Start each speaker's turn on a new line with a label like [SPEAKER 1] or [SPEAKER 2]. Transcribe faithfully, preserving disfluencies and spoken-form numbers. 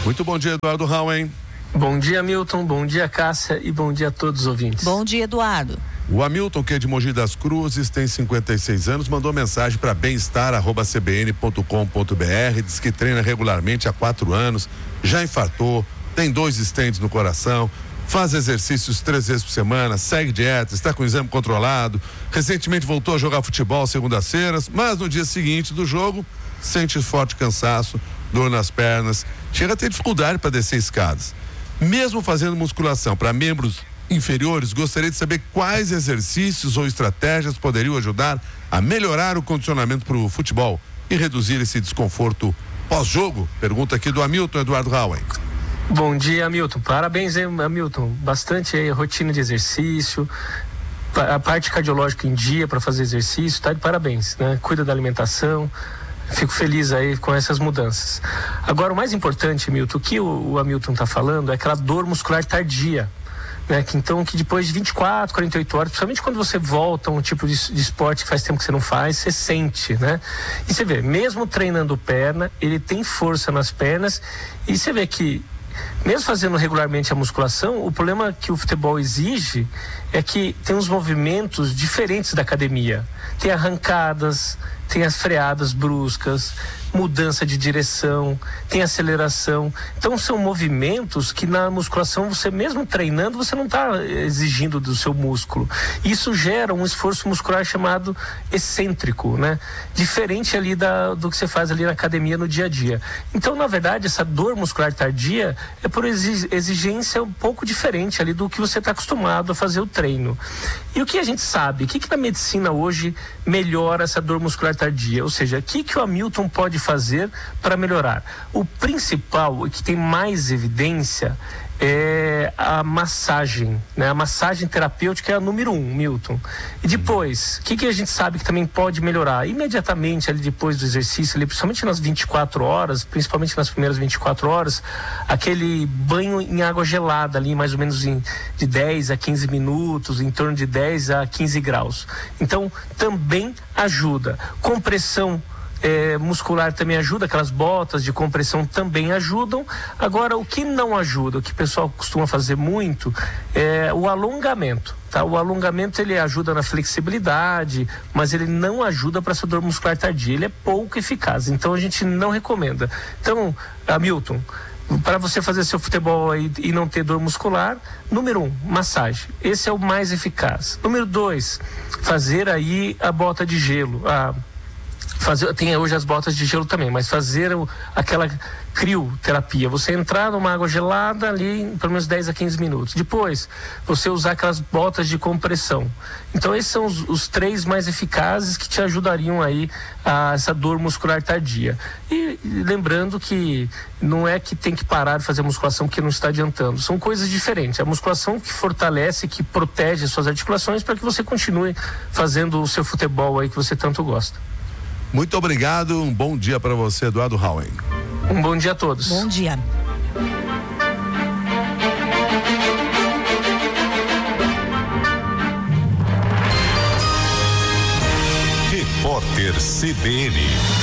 [SPEAKER 1] Muito bom dia, Eduardo Rauen.
[SPEAKER 2] Bom dia, Milton. Bom dia, Cássia. E bom dia a todos os ouvintes.
[SPEAKER 3] Bom dia, Eduardo.
[SPEAKER 1] O Hamilton, que é de Mogi das Cruzes, tem cinquenta e seis anos, mandou mensagem para bem-estar arroba c b n ponto com ponto b r, diz que treina regularmente há quatro anos, já infartou, tem dois stents no coração, faz exercícios três vezes por semana, segue dieta, está com o exame controlado, recentemente voltou a jogar futebol segundas-feiras, mas no dia seguinte do jogo, sente forte cansaço, dor nas pernas, chega a ter dificuldade para descer escadas. Mesmo fazendo musculação para membros inferiores, gostaria de saber quais exercícios ou estratégias poderiam ajudar a melhorar o condicionamento para o futebol e reduzir esse desconforto pós-jogo? Pergunta aqui do Hamilton Eduardo Rauen.
[SPEAKER 2] Bom dia, Hamilton. Parabéns, hein, Hamilton. Bastante aí, rotina de exercício, a parte cardiológica em dia para fazer exercício, tá de parabéns, né? Cuida da alimentação. Fico feliz aí com essas mudanças. Agora, o mais importante, Milton, o que o, o Hamilton está falando é aquela dor muscular tardia, né? Que, então, que depois de vinte e quatro, quarenta e oito horas, principalmente quando você volta a um tipo de, de esporte que faz tempo que você não faz, você sente, né? E você vê, mesmo treinando perna, ele tem força nas pernas, e você vê que mesmo fazendo regularmente a musculação, o problema que o futebol exige é que tem uns movimentos diferentes da academia. Tem arrancadas, tem as freadas bruscas, mudança de direção, tem aceleração. Então são movimentos que na musculação, você mesmo treinando, você não está exigindo do seu músculo. Isso gera um esforço muscular chamado excêntrico, né? Diferente ali da, do que você faz ali na academia no dia a dia. Então, na verdade, essa dor muscular tardia é por exigência um pouco diferente ali do que você está acostumado a fazer o treino. E o que a gente sabe? O que, que na medicina hoje melhora essa dor muscular tardia? Ou seja, o que, que o Hamilton pode fazer para melhorar? O principal e que tem mais evidência é a massagem, né? A massagem terapêutica é a número um, Milton. E depois, o que, que a gente sabe que também pode melhorar? Imediatamente ali depois do exercício, ali, principalmente nas vinte e quatro horas, principalmente nas primeiras vinte e quatro horas, aquele banho em água gelada ali, mais ou menos em, de dez a quinze minutos, em torno de dez a quinze graus. Então, também ajuda. Compressão É, muscular também ajuda, aquelas botas de compressão também ajudam. Agora, o que não ajuda, o que o pessoal costuma fazer muito, é o alongamento, tá? O alongamento, ele ajuda na flexibilidade, mas ele não ajuda para essa dor muscular tardia, ele é pouco eficaz, então a gente não recomenda. Então, Hamilton, para você fazer seu futebol aí e não ter dor muscular, número um, massagem. Esse é o mais eficaz. Número dois, fazer aí a bota de gelo, a Fazer, tem hoje as botas de gelo também, mas fazer o, aquela crioterapia, você entrar numa água gelada ali em pelo menos dez a quinze minutos. Depois, você usar aquelas botas de compressão. Então, esses são os, os três mais eficazes que te ajudariam aí a essa dor muscular tardia. E, e lembrando que não é que tem que parar de fazer musculação porque não está adiantando. São coisas diferentes. A musculação que fortalece, que protege as suas articulações para que você continue fazendo o seu futebol aí que você tanto gosta.
[SPEAKER 1] Muito obrigado, um bom dia para você, Eduardo Rauen.
[SPEAKER 2] Um bom dia a todos.
[SPEAKER 3] Bom dia.
[SPEAKER 4] Repórter C B N.